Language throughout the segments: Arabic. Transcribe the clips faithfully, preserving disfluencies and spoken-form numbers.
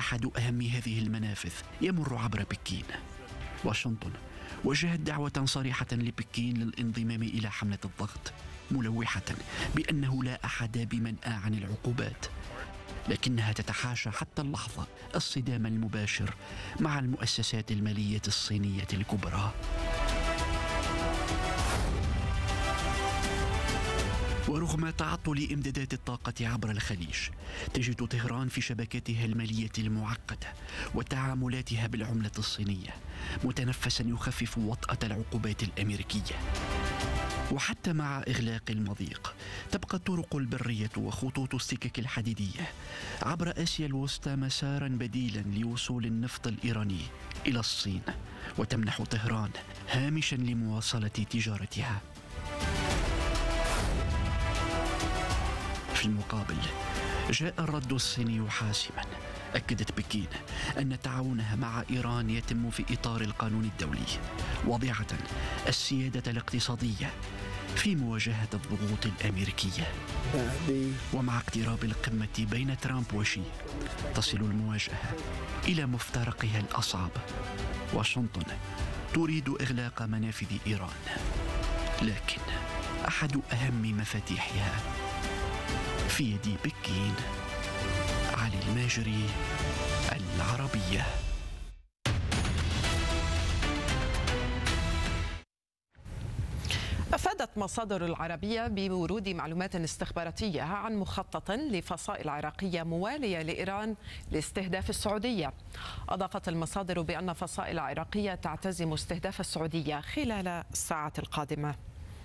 أحد أهم هذه المنافذ يمر عبر بكين. واشنطن وجهت دعوة صريحة لبكين للانضمام إلى حملة الضغط، ملوحة بأنه لا أحد بمنأى عن العقوبات، لكنها تتحاشى حتى اللحظة الصدام المباشر مع المؤسسات المالية الصينية الكبرى. ورغم تعطل إمدادات الطاقة عبر الخليج، تجد طهران في شبكاتها المالية المعقدة وتعاملاتها بالعملة الصينية متنفسا يخفف وطأة العقوبات الأمريكية. وحتى مع إغلاق المضيق، تبقى الطرق البرية وخطوط السكك الحديدية عبر آسيا الوسطى مسارا بديلا لوصول النفط الإيراني إلى الصين، وتمنح طهران هامشا لمواصلة تجارتها. في المقابل جاء الرد الصيني حاسما. أكدت بكين أن تعاونها مع إيران يتم في إطار القانون الدولي، واضعة السيادة الاقتصادية في مواجهة الضغوط الأمريكية. ومع اقتراب القمة بين ترامب وشي، تصل المواجهة إلى مفترقها الأصعب. واشنطن تريد إغلاق منافذ إيران، لكن أحد أهم مفاتيحها في يد بكين. علي الماجري، العربية. أفادت مصادر العربية بورود معلومات استخباراتية عن مخطط لفصائل عراقية موالية لإيران لاستهداف السعودية. أضافت المصادر بأن فصائل عراقية تعتزم استهداف السعودية خلال الساعات القادمة.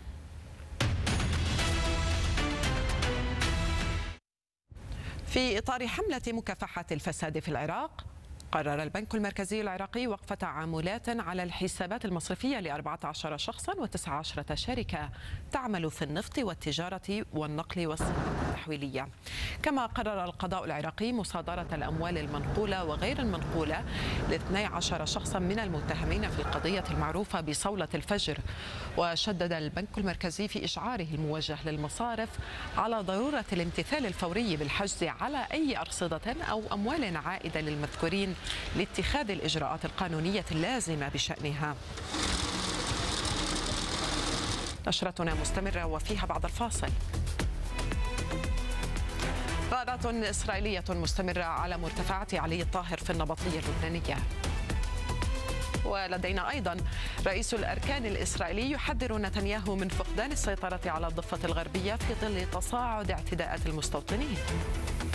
في إطار حملة مكافحة الفساد في العراق، قرر البنك المركزي العراقي وقف تعاملات على الحسابات المصرفية لأربعة عشر شخصا وتسعة عشر شركة تعمل في النفط والتجارة والنقل والصناعة التحويلية. كما قرر القضاء العراقي مصادرة الأموال المنقولة وغير المنقولة لاثني عشر شخصا من المتهمين في القضية المعروفة بصولة الفجر. وشدد البنك المركزي في إشعاره الموجه للمصارف على ضرورة الامتثال الفوري بالحجز على أي أرصدة أو أموال عائدة للمذكورين لاتخاذ الإجراءات القانونية اللازمة بشأنها. نشرتنا مستمرة وفيها بعد الفاصل. غارات إسرائيلية مستمرة على مرتفعات علي الطاهر في النبطية اللبنانية. ولدينا أيضا رئيس الأركان الإسرائيلي يحذر نتنياهو من فقدان السيطرة على الضفة الغربية في ظل تصاعد اعتداءات المستوطنين.